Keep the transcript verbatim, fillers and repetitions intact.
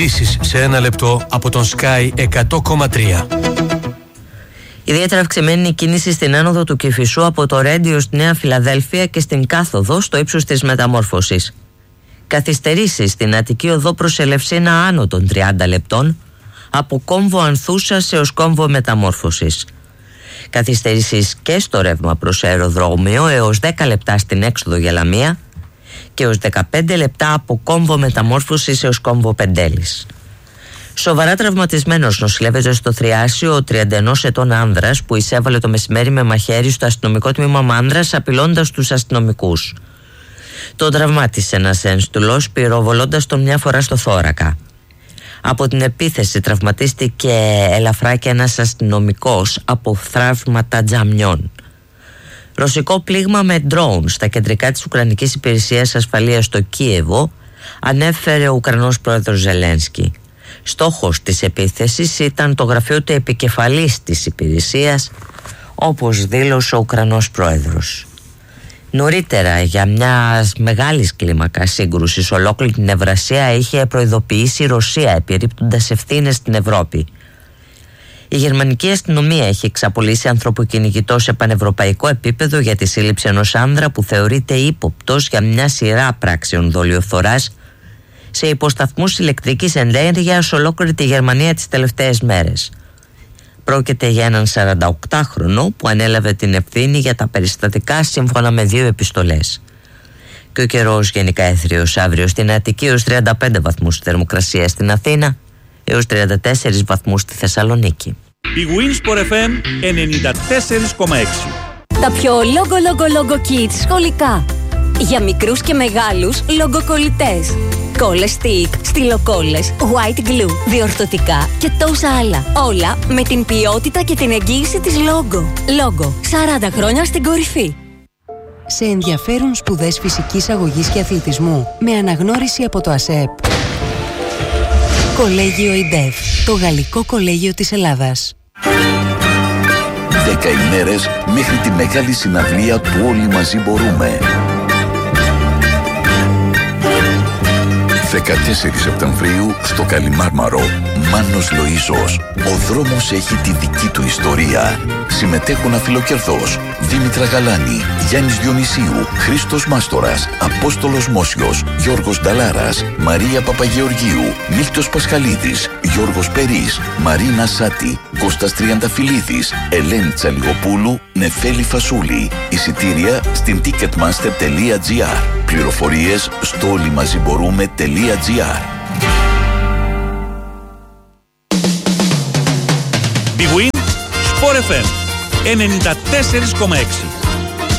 Ειδήσεις σε ένα λεπτό από τον Sky εκατό κόμμα τρία. Ιδιαίτερα αυξημένη η κίνηση στην άνοδο του Κηφισού από το Ρέντιο στη Νέα Φιλαδέλφια και στην κάθοδο στο ύψος της Μεταμόρφωσης. Καθυστερήσεις στην Αττική Οδό προς Ελευσίνα άνω των τριάντα λεπτών, από κόμβο Ανθούσας έως κόμβο Μεταμόρφωσης. Καθυστερήσεις και στο ρεύμα προς αεροδρόμιο έως δέκα λεπτά στην έξοδο για Λαμία και έως δεκαπέντε λεπτά από κόμβο Μεταμόρφωσης έως κόμβο Πεντέλης. Σοβαρά τραυματισμένος νοσηλεύεται στο Θριάσιο ο τριάντα ενός ετών άνδρας που εισέβαλε το μεσημέρι με μαχαίρι στο αστυνομικό τμήμα Μάνδρας απειλώντας τους αστυνομικούς. Τον τραυμάτισε ένας ένστουλος πυροβολώντας τον μια φορά στο θώρακα. Από την επίθεση τραυματίστηκε ελαφρά και ένας αστυνομικός από θραύματα τζαμιών. Ρωσικό πλήγμα με ντρόουν στα κεντρικά της Ουκρανικής Υπηρεσίας Ασφαλείας στο Κίεβο, ανέφερε ο Ουκρανός πρόεδρος Ζελένσκι. Στόχος της επίθεσης ήταν το γραφείο του επικεφαλής της υπηρεσίας, όπως δήλωσε ο Ουκρανός πρόεδρος. Νωρίτερα, για μια μεγάλη κλίμακα σύγκρουση σε ολόκληρη την Ευρασία, είχε προειδοποιήσει η Ρωσία επιρρύπτοντας ευθύνες στην Ευρώπη. Η γερμανική αστυνομία έχει εξαπολύσει ανθρωποκυνηγητό σε πανευρωπαϊκό επίπεδο για τη σύλληψη ενός άνδρα που θεωρείται ύποπτος για μια σειρά πράξεων δολιοφθοράς σε υποσταθμούς ηλεκτρικής ενέργειας σε ολόκληρη τη Γερμανία τις τελευταίες μέρες. Πρόκειται για έναν σαρανταοκτάχρονο που ανέλαβε την ευθύνη για τα περιστατικά σύμφωνα με δύο επιστολές. Και ο καιρός γενικά έθριος αύριο στην Αττική έως τριάντα πέντε βαθμούς θερμοκρασία στην Αθήνα έως τριάντα τέσσερις βαθμούς στη Θεσσαλονίκη. Η Winsport εφ εμ ενενήντα τέσσερα κόμμα έξι. Τα πιο λόγο λόγο λόγο kids σχολικά. Για μικρούς και μεγάλους λογκοκολλητές. Κόλλες stick, στυλοκόλλες, white glue, διορθωτικά και τόσα άλλα. Όλα με την ποιότητα και την εγγύηση της Logo. Logo, σαράντα χρόνια στην κορυφή. Σε ενδιαφέρουν σπουδές φυσικής αγωγής και αθλητισμού με αναγνώριση από το ΑΣΕΠ. Κολέγιο ΙΝΤΕΦ, το Γαλλικό Κολέγιο της Ελλάδας. Δέκα ημέρες μέχρι τη μεγάλη συναυλία του Όλοι Μαζί Μπορούμε. δεκατέσσερις Σεπτεμβρίου στο Καλιμάρμαρο. Μάνος Λοΐζος. Ο δρόμος έχει τη δική του ιστορία. Συμμετέχουν Αφιλοκερδός, Δήμητρα Γαλάνη, Γιάννης Διονυσίου, Χρήστος Μάστορας, Απόστολος Μόσιος, Γιώργος Νταλάρας, Μαρία Παπαγεωργίου, Μίλτος Πασχαλίδης, Γιώργος Περής, Μαρίνα Σάτη, Κώστας Τριανταφυλλίδης, Ελένη Τσαλιγοπούλου, Νεφέλη Φασούλη. Εισιτήρια στην ticketmaster τελεία gr. Πληροφορίες στο όλοιμαζιμπορούμε τελεία gr. Big Win Sport εφ εμ ενενήντα τέσσερα κόμμα έξι.